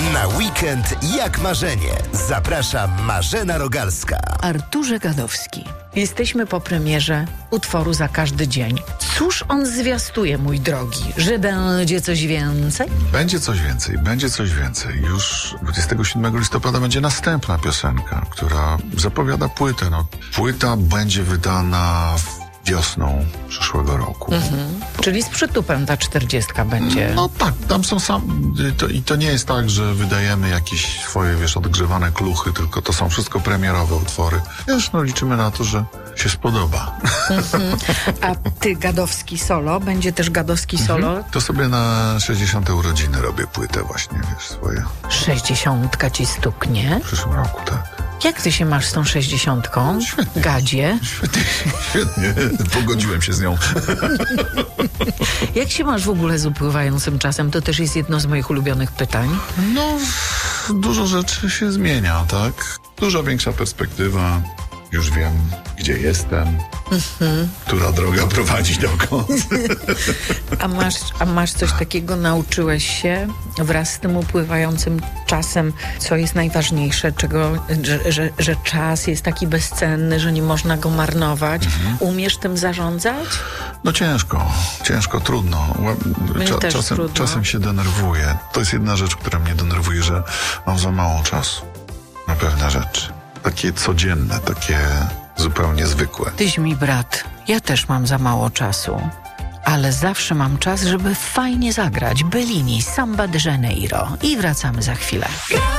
Na weekend jak marzenie. Zaprasza Marzena Rogalska. Arturze Gadowski. Jesteśmy po premierze utworu Za każdy dzień. Cóż on zwiastuje, mój drogi? Że będzie coś więcej? Będzie coś więcej. Już 27 listopada będzie następna piosenka, która zapowiada płytę. Płyta będzie wydana wiosną przyszłego roku. Czyli z przytupem ta 40 będzie. No tak, tam są to nie jest tak, że wydajemy jakieś swoje, odgrzewane kluchy, tylko to są wszystko premierowe utwory. Liczymy na to, że się spodoba. A ty Gadowski solo? Będzie też Gadowski solo? To sobie na 60. urodziny robię płytę właśnie, swoje. 60 ci stuknie? W przyszłym roku, tak. Jak ty się masz z tą 60? Świetnie. Gadzie? Świetnie. Pogodziłem się z nią. Jak się masz w ogóle z upływającym czasem? To też jest jedno z moich ulubionych pytań. Dużo rzeczy się zmienia, tak? Dużo większa perspektywa. Już wiem, gdzie jestem, która droga prowadzi dokąd. A masz coś takiego, nauczyłeś się wraz z tym upływającym czasem, co jest najważniejsze, że czas jest taki bezcenny, że nie można go marnować. Umiesz tym zarządzać? Ciężko, trudno. Czasem się denerwuję. To jest jedna rzecz, która mnie denerwuje, że mam za mało czasu na pewne rzeczy. Takie codzienne, takie zupełnie zwykłe. Tyś mi brat, ja też mam za mało czasu, ale zawsze mam czas, żeby fajnie zagrać Bellini, Samba de Janeiro i wracamy za chwilę.